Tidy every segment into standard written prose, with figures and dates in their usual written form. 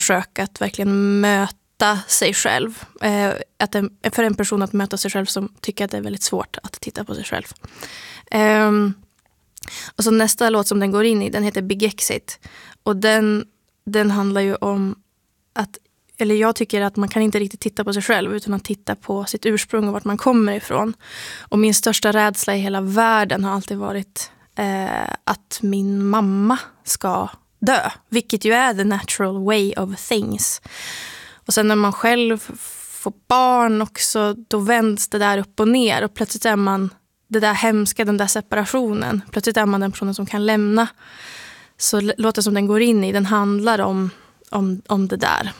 försök att verkligen möta sig själv. För en person att möta sig själv som tycker att det är väldigt svårt att titta på sig själv. Och så nästa låt som den går in i, den heter Big Exit. Och den handlar ju om att, eller jag tycker att man kan inte riktigt titta på sig själv utan att titta på sitt ursprung och vart man kommer ifrån. Och min största rädsla i hela världen har alltid varit att min mamma ska dö. Vilket ju är the natural way of things. Och sen när man själv får barn också, då vänds det där upp och ner. Och plötsligt är man det där hemska, den där separationen. Plötsligt är man den personen som kan lämna. Så låten som den går in i, den handlar om det där.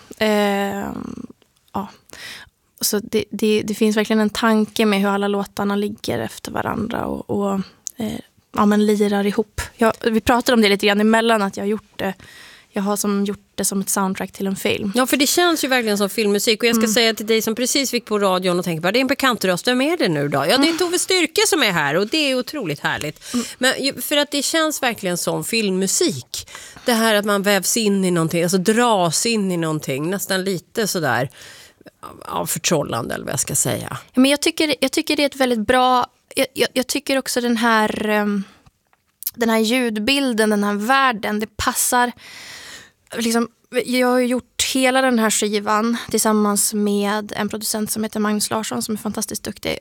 Ja. Så det finns verkligen en tanke med hur alla låtarna ligger efter varandra och men lirar ihop. Vi pratade om det lite grann emellan att jag har gjort det. Jag har gjort det som ett soundtrack till en film. Ja, för det känns ju verkligen som filmmusik. Och jag ska säga till dig som precis fick på radion och tänker på det är en bekant röst, vem är det nu då? Ja, det är Tove Styrke som är här och det är otroligt härligt. Men för att det känns verkligen som filmmusik. Det här att man vävs in i någonting, alltså dras in i någonting. Nästan lite sådär förtrollande eller vad jag ska säga. Men jag tycker det är ett väldigt bra... Jag tycker också den här ljudbilden, den här världen, det passar liksom, jag har gjort hela den här skivan tillsammans med en producent som heter Magnus Larsson som är fantastiskt duktig.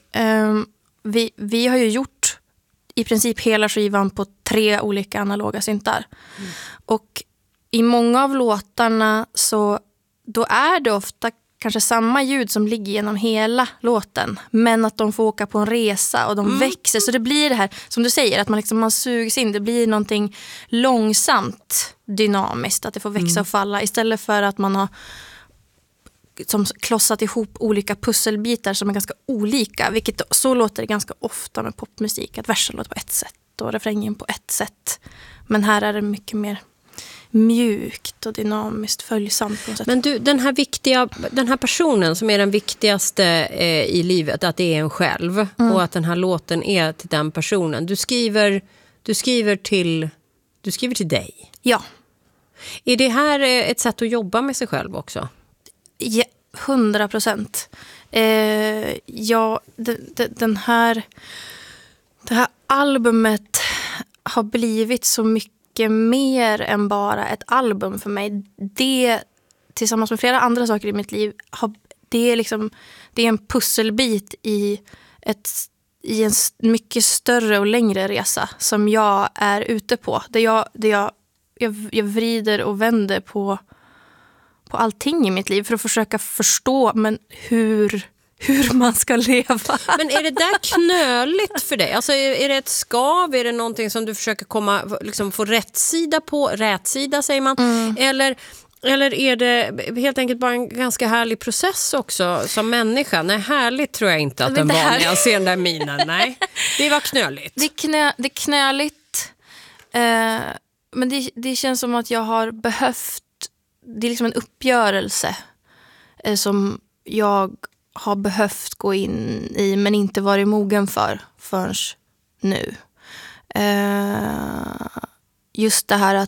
Vi har ju gjort i princip hela skivan på 3 olika analoga syntar. Och i många av låtarna så då är det ofta kanske samma ljud som ligger genom hela låten. Men att de får åka på en resa och de växer. Så det blir det här, som du säger, att man sugs in. Det blir någonting långsamt dynamiskt. Att det får växa och falla. Istället för att man har som klossat ihop olika pusselbitar som är ganska olika. Vilket så låter det ganska ofta med popmusik. Att versen låter på ett sätt och refrängen på ett sätt. Men här är det mycket mer mjukt och dynamiskt följsamt på något sätt. Men du, den här personen som är den viktigaste i livet, att det är en själv och att den här låten är till den personen. Du skriver till dig. Ja. Är det här ett sätt att jobba med sig själv också? Ja, 100%. Ja, det här albumet har blivit så mycket mer än bara ett album för mig. Det tillsammans med flera andra saker i mitt liv det är en pusselbit i en mycket större och längre resa som jag är ute på. Jag vrider och vänder på allting i mitt liv för att försöka förstå hur man ska leva. Men är det där knöligt för dig? Alltså är det ett skav? Är det någonting som du försöker få rätsida säger man? Eller är det helt enkelt bara en ganska härlig process också som människa? Nej, härligt tror jag inte att den var när jag ser den där minen. Nej, det var knöligt. Det är knöligt. Men det känns som att jag har behövt... Det är liksom en uppgörelse som jag har behövt gå in i men inte varit mogen förrän nu. Just det här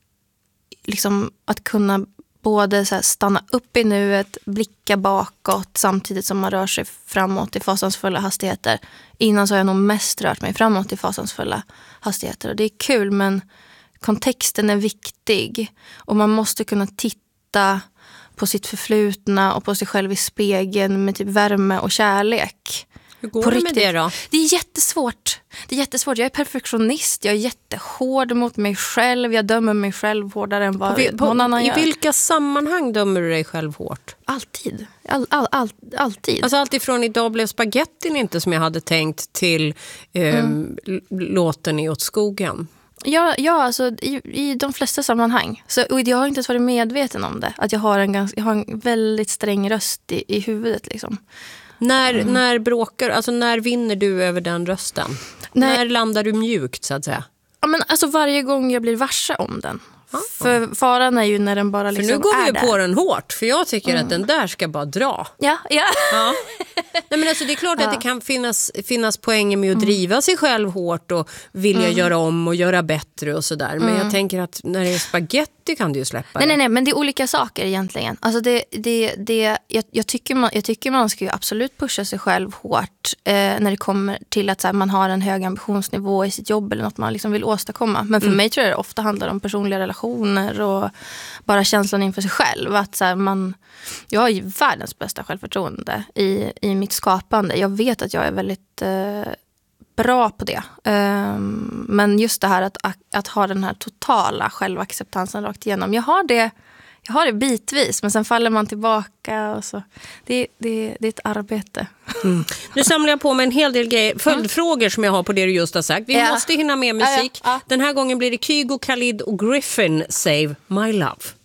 att kunna både så här stanna upp i nuet, blicka bakåt samtidigt som man rör sig framåt i fasansfulla hastigheter. Innan så har jag nog mest rört mig framåt i fasansfulla hastigheter. Och det är kul, men kontexten är viktig. Och man måste kunna titta på sitt förflutna och på sig själv i spegeln med typ värme och kärlek. Hur går det med det då? Det är jättesvårt. Jag är perfektionist. Jag är jättehård mot mig själv. Jag dömer mig själv hårdare än vad någon annan gör. I vilka sammanhang dömer du dig själv hårt? Alltid. Alltid. Alltså allt ifrån idag blev spagettin inte som jag hade tänkt till låten i Åt skogen. Ja, alltså i de flesta sammanhang. Och jag har inte ens varit medveten om det. Att jag har en väldigt sträng röst i huvudet liksom. När bråkar, alltså när vinner du över den rösten? När landar du mjukt så att säga? Ja, men alltså varje gång jag blir varse om den. För faran är ju när den bara liksom är där. För nu går vi på den hårt, för jag tycker att den där ska bara dra. Ja. Nej, men alltså det är klart att det kan finnas poänger med att driva sig själv hårt och vilja göra om och göra bättre och sådär. Men jag tänker att när det är spagetti 50 kan du ju släppa Nej, men det är olika saker egentligen. Alltså jag tycker man ska ju absolut pusha sig själv hårt när det kommer till att så här, man har en hög ambitionsnivå i sitt jobb eller något man liksom vill åstadkomma. Men för mig tror jag det ofta handlar om personliga relationer och bara känslan inför sig själv. Att så här, jag har ju världens bästa självförtroende i mitt skapande. Jag vet att jag är väldigt bra på det. Men just det här att ha den här totala självacceptansen rakt igenom. Jag har det bitvis, men sen faller man tillbaka och så. Det är ett arbete. Nu samlar jag på med en hel del grejer, följdfrågor som jag har på det du just har sagt. Vi måste hinna med musik. Den här gången blir det Kygo, Khalid och Griffin, Save My Love.